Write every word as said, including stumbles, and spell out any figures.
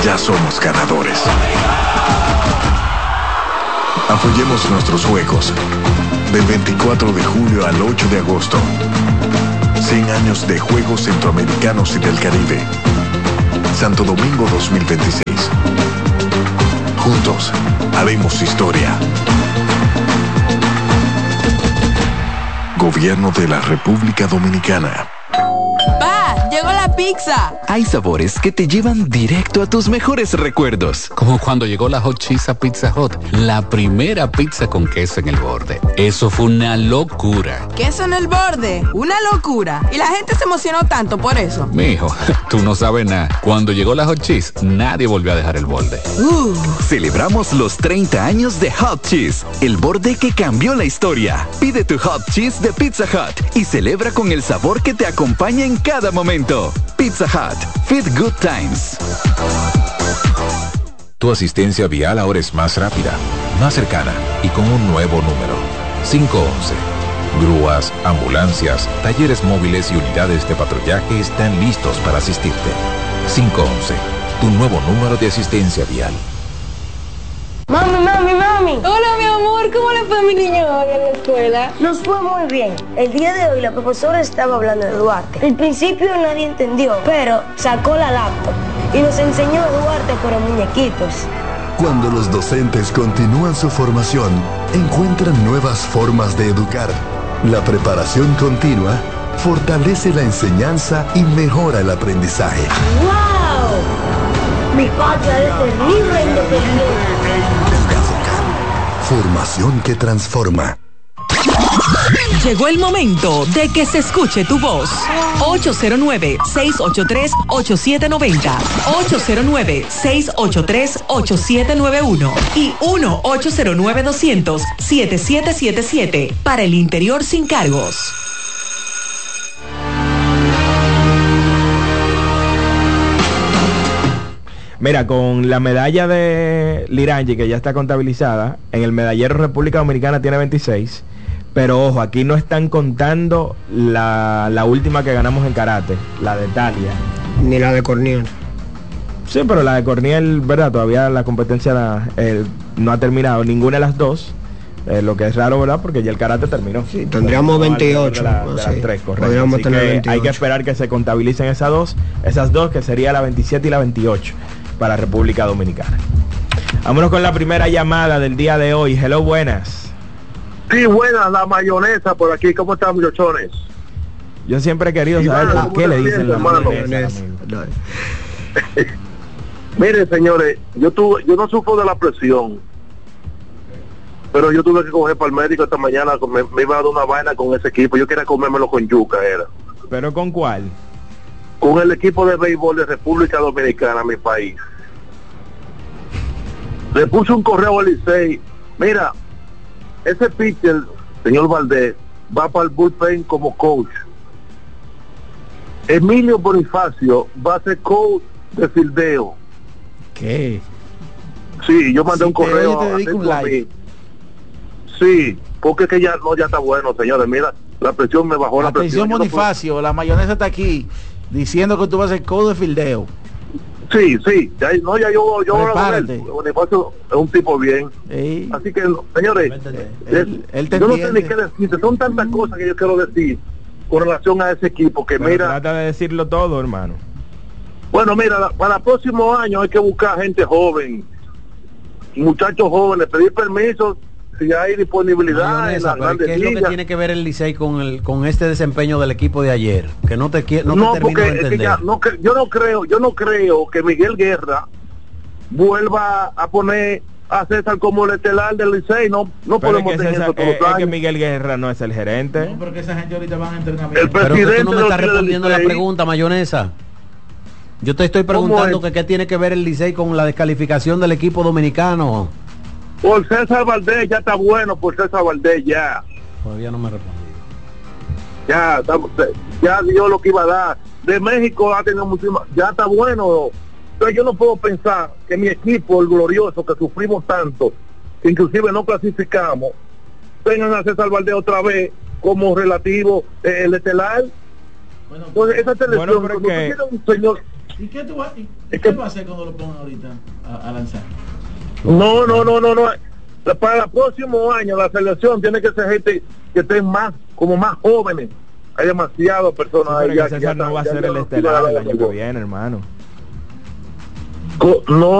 ya somos ganadores. Apoyemos nuestros juegos. Del veinticuatro de julio al ocho de agosto. cien años de Juegos Centroamericanos y del Caribe. Santo Domingo dos mil veintiséis. Juntos haremos historia. Gobierno de la República Dominicana. ¡Pa! ¡Llegó la pizza! Hay sabores que te llevan directo a tus mejores recuerdos. Como cuando llegó la Hot Cheese a Pizza Hut, la primera pizza con queso en el borde. Eso fue una locura. ¿Queso en el borde? ¡Una locura! Y la gente se emocionó tanto por eso. Mijo, tú no sabes nada. Cuando llegó la Hot Cheese, nadie volvió a dejar el borde. Uh. Celebramos los treinta años de Hot Cheese, el borde que cambió la historia. Pide tu Hot Cheese de Pizza Hut y celebra con el sabor que te acompaña en cada momento. Pizza Hut. Fit Good Times. Tu asistencia vial ahora es más rápida, más cercana y con un nuevo número. cinco once. Grúas, ambulancias, talleres móviles y unidades de patrullaje están listos para asistirte. cinco once. Tu nuevo número de asistencia vial. Mami, mami, mami. Hola, mi amor. ¿Cómo le fue a mi niño hoy en la escuela? Nos fue muy bien. El día de hoy la profesora estaba hablando de Duarte. Al principio nadie entendió, pero sacó la laptop y nos enseñó a Duarte por muñequitos. Cuando los docentes continúan su formación, encuentran nuevas formas de educar. La preparación continua fortalece la enseñanza y mejora el aprendizaje. ¡Wow! Mi patria es libre e independiente. Formación que transforma. Llegó el momento de que se escuche tu voz. ocho cero nueve, seis ocho tres, ocho siete nueve cero, ocho cero nueve, seis ocho tres, ocho siete nueve uno y uno ocho cero nueve, dos cero cero, siete siete siete siete para el interior sin cargos. Mira, con la medalla de Lirangi, que ya está contabilizada, en el medallero República Dominicana tiene veintiséis, pero ojo, aquí no están contando la, la última que ganamos en karate, la de Talia. Ni la de Corniel. Sí, pero la de Corniel, ¿verdad? Todavía la competencia la, eh, no ha terminado, ninguna de las dos, eh, lo que es raro, ¿verdad? Porque ya el karate terminó. Sí, tendríamos veintiocho. De, la, de las sí. tres, correcto. Podríamos Así tener que veintiocho. hay que esperar que se contabilicen esas dos, esas dos, que sería la veintisiete y la veintiocho. Para República Dominicana. Vámonos con la primera llamada del día de hoy. Hello, buenas. Sí, buenas, la mayonesa por aquí. ¿Cómo están, muchachones? Yo siempre he querido saber por qué le dicen la mayonesa. Mire, señores, yo tuve, yo no sufro de la presión, pero yo tuve que coger para el médico esta mañana. Me, me iba a dar una vaina con ese equipo. Yo quería comérmelo con yuca, era. ¿Pero con cuál? Con el equipo de béisbol de República Dominicana, mi país. Le puse un correo al Licey. Mira, ese pitcher, señor Valdés, va para el bullpen como coach. Emilio Bonifacio va a ser coach de fildeo. ¿Qué? Sí, yo mandé si un correo te dedico un a mí. Sí, porque es que ya no, ya está bueno, señores. Mira, la presión me bajó. Atención, la presión. Bonifacio, no puedo... la mayonesa está aquí diciendo que tú vas a ser coach de fildeo. Sí, sí, ya, no, ya yo, yo Prepárate. Bonifacio es un tipo bien. Sí. Así que, señores, él, él te yo entiende. no sé ni qué decir, son tantas cosas que yo quiero decir con relación a ese equipo que Pero mira. trata de decirlo todo, hermano. Bueno, mira, la, para el próximo año hay que buscar gente joven, muchachos jóvenes, pedir permisos si hay disponibilidad. Mayonesa, en la ¿qué es lo que tiene que ver el Licey con el con este desempeño del equipo de ayer? Que no te no, no te termino porque de es que entender. ya, no, yo no creo, yo no creo que Miguel Guerra vuelva a poner a César como el estelar del Licey. No, no Pero podemos es que, tener César, eso todos eh, los es que años. Miguel Guerra no es el gerente. No, porque esa gente ahorita van a entrenamiento. El Pero que presidente tú no me estás del respondiendo la Licey. pregunta, Mayonesa. Yo te estoy ¿Cómo preguntando es? que qué tiene que ver el Licey con la descalificación del equipo dominicano. Por César Valdés ya está bueno, por César Valdés ya. Todavía no me respondió. Ya, estamos- ya dio lo que iba a dar. De México ha tenido muchísimas, ya está bueno. Entonces yo no puedo pensar que mi equipo, el glorioso, que sufrimos tanto, que inclusive no clasificamos, tengan a César Valdés otra vez como relativo eh, el estelar. Entonces esa selección, bueno, pero cuando que- tú tienes un señor, ¿Y qué tú vas, y, Es qué que- va a hacer cuando lo pongan ahorita a, a lanzar? No, no, no, no, no. Para el próximo año la selección tiene que ser gente que estén más, como más jóvenes. Hay demasiadas personas Sí, pero ahí. que César no va a ser el estelar el año que viene, hermano. No